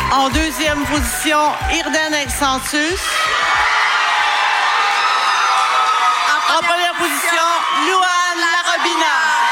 En deuxième position, Irden Exantus. En première position, Louane Larobina.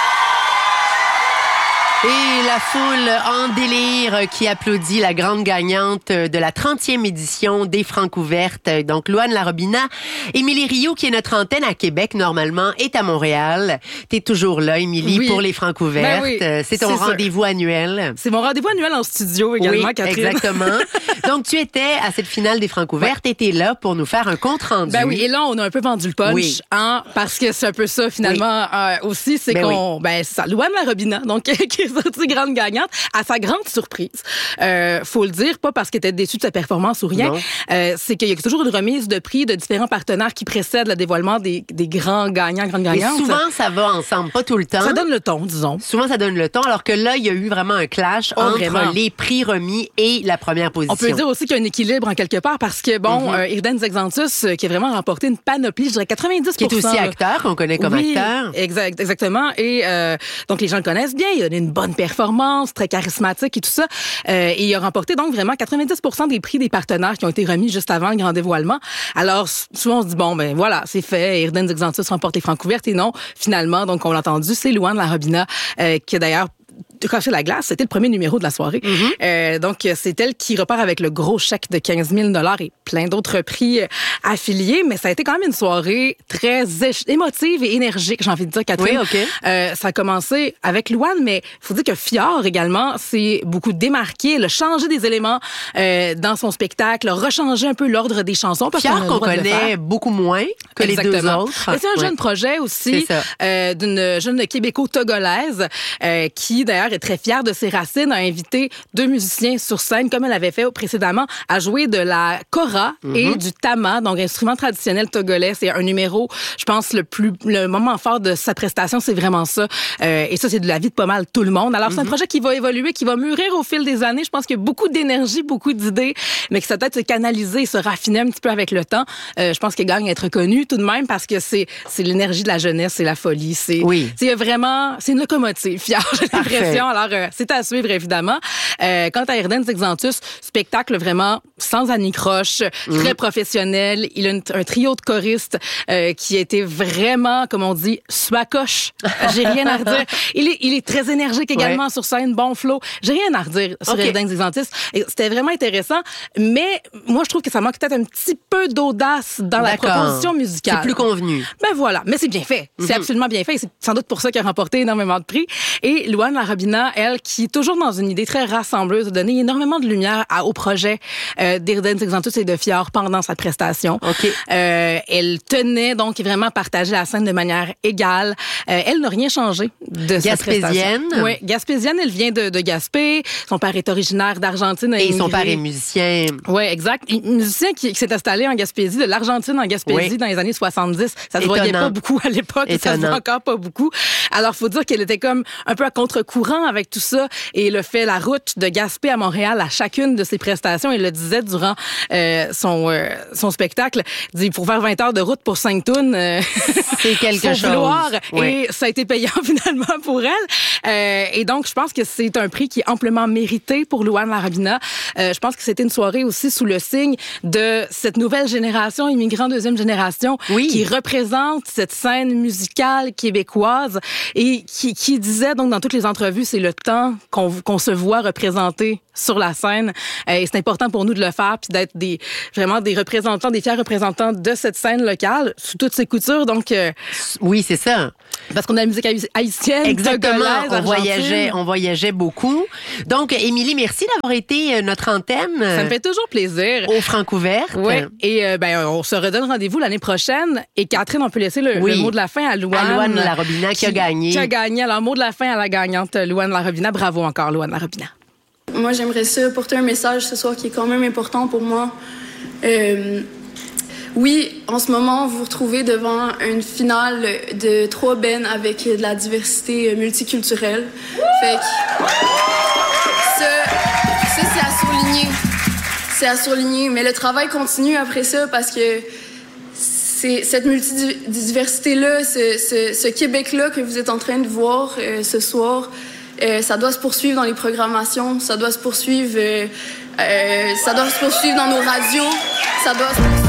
Et la foule en délire qui applaudit la grande gagnante de la 30e édition des Francouvertes. Donc, Louane Larobina. Émilie Rioux, qui est notre antenne à Québec, normalement, est à Montréal. T'es toujours là, Émilie, oui. pour les Francouvertes. Ben oui, c'est ton rendez-vous annuel. C'est mon rendez-vous annuel en studio également, oui, Catherine. Exactement. Donc, tu étais à cette finale des Francouvertes et t'es là pour nous faire un compte-rendu. Ben oui, et là, on a un peu vendu le punch, hein, parce que c'est un peu ça, finalement, aussi, c'est c'est ça, Louane Larobina, donc, qui est sortie grande gagnante, à sa grande surprise. Faut le dire, pas parce qu'elle était déçue de sa performance ou rien, c'est qu'il y a toujours une remise de prix de différents partenaires qui précèdent le dévoilement des grands gagnants, grandes gagnantes. Et souvent, ça va ensemble, pas tout le temps. Ça donne le ton, disons. Souvent, ça donne le ton, alors que là, il y a eu vraiment un clash entre les prix remis et la première position. On peut dire aussi qu'il y a un équilibre en quelque part parce que, Irden Exantus, qui a vraiment remporté une panoplie, je dirais 90%. Qui est aussi acteur, qu'on connaît comme acteur. Exactement. Et donc, les gens le connaissent bien. Il a donné une bonne performance, très charismatique et tout ça. Et il a remporté donc vraiment 90% des prix des partenaires qui ont été remis juste avant le grand dévoilement. Alors, souvent, on se dit, bon, ben voilà, c'est fait. Irden Exantus remporte les Francouvertes. Et non, finalement, donc on l'a entendu, c'est Louane Larobina qui a d'ailleurs caché la glace. C'était le premier numéro de la soirée. Donc, c'est elle qui repart avec le gros chèque de 15 000 $ et plein d'autres prix affiliés. Mais ça a été quand même une soirée très émotive et énergique, j'ai envie de dire, Catherine. Oui, OK. Ça a commencé avec Louane, mais il faut dire que Fior également s'est beaucoup démarqué. Elle a changé des éléments dans son spectacle, a rechangé un peu l'ordre des chansons. Fior qu'on connaît beaucoup moins que les deux autres. Et c'est un jeune projet aussi d'une jeune québéco-togolaise qui, d'ailleurs, est très fière de ses racines, a invité 2 musiciens sur scène, comme elle avait fait précédemment, à jouer de la kora et du tama, donc instrument traditionnel togolais. C'est un numéro, je pense, le moment fort de sa prestation, c'est vraiment ça. Et ça, c'est de la vie de pas mal tout le monde. Alors, c'est un projet qui va évoluer, qui va mûrir au fil des années. Je pense qu'il y a beaucoup d'énergie, beaucoup d'idées, mais que ça peut être se canaliser et se raffiner un petit peu avec le temps. Je pense qu'il gagne à être connu tout de même parce que c'est l'énergie de la jeunesse, c'est la folie. C'est vraiment, c'est une locomotive, Fior, j'ai l'impression. Alors, c'est à suivre, évidemment. Quant à Irden Exantus, spectacle vraiment sans anicroche, très professionnel. Il a un trio de choristes qui a été vraiment, comme on dit, swacoche. J'ai rien à redire. Il est très énergique également sur scène, bon flow. J'ai rien à redire sur Irden Exantus. C'était vraiment intéressant, mais moi, je trouve que ça manque peut-être un petit peu d'audace dans la proposition musicale. C'est plus convenu. Ben voilà, mais c'est bien fait. C'est absolument bien fait. C'est sans doute pour ça qu'il a remporté énormément de prix. Et Louane Larobina, elle, qui est toujours dans une idée très rassembleuse, a donné énormément de lumière au projet d'Irden Exantus et de Fior pendant sa prestation. Elle tenait donc vraiment à partager la scène de manière égale. Elle n'a rien changé de sa prestation. Oui, gaspésienne, elle vient de Gaspé. Son père est originaire d'Argentine. Et son père est musicien. Oui, exact. Musicien qui s'est installé en Gaspésie, de l'Argentine en Gaspésie dans les années 70. Ça se voyait pas beaucoup à l'époque. Ça se voit encore pas beaucoup. Alors, faut dire qu'elle était comme un peu à contre-courant avec tout ça et le fait la route de Gaspé à Montréal à chacune de ses prestations. Il le disait durant son spectacle. Il dit, pour faire 20 heures de route pour 5 tunes, c'est quelque chose. Vouloir, et ça a été payant finalement pour elle. Et donc, je pense que c'est un prix qui est amplement mérité pour Louane Larobina. Je pense que c'était une soirée aussi sous le signe de cette nouvelle génération, immigrant deuxième génération, qui représente cette scène musicale québécoise et qui disait donc dans toutes les entrevues, c'est le temps qu'on se voit représenter sur la scène. Et c'est important pour nous de le faire puis d'être vraiment des représentants, des fiers représentants de cette scène locale sous toutes ses coutures. Donc, oui, c'est ça. Parce qu'on a la musique haïtienne, exactement. Togolaise, on voyageait beaucoup. Donc, Émilie, merci d'avoir été notre antenne. Ça me fait toujours plaisir. Aux Francouvertes. Oui. Et on se redonne rendez-vous l'année prochaine. Et Catherine, on peut laisser le mot de la fin à Louane. À Louane Larobina qui a gagné. Qui a gagné. Alors, mot de la fin à la gagnante, Louane Larobina. Bravo encore, Louane Larobina. Moi, j'aimerais ça porter un message ce soir qui est quand même important pour moi. Oui, en ce moment, vous vous retrouvez devant une finale de 3 bennes avec de la diversité multiculturelle. Fait que ça c'est à souligner. C'est à souligner. Mais le travail continue après ça parce que cette multidiversité-là, ce Québec-là que vous êtes en train de voir ce soir, ça doit se poursuivre dans les programmations, ça doit se poursuivre Ça doit se poursuivre dans nos radios. Ça doit se